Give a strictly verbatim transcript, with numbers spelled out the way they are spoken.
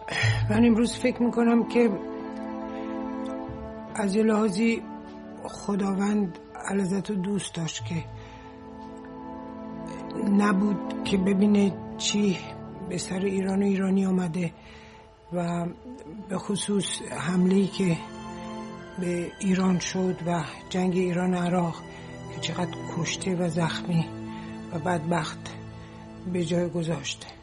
من امروز فکر میکنم که از یه لحاظی خداوند علیزت رو دوست داشت که نبود که ببینه چی به سر ایران و ایرانی آمده و به خصوص حمله‌ای که به ایران شد و جنگ ایران عراق که چقدر کشته و زخمی و بدبخت به جای گذاشته.